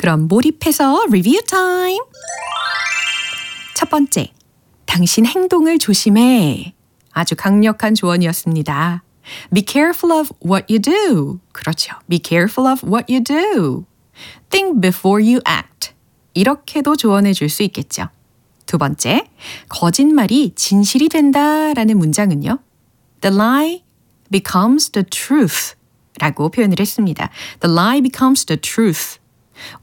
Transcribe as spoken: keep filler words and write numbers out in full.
그럼 몰입해서 리뷰 타임! 첫 번째, 당신 행동을 조심해. 아주 강력한 조언이었습니다. Be careful of what you do. 그렇죠. Be careful of what you do. Think before you act. 이렇게도 조언해 줄 수 있겠죠. 두 번째, 거짓말이 진실이 된다라는 문장은요. The lie becomes the truth 라고 표현을 했습니다. The lie becomes the truth.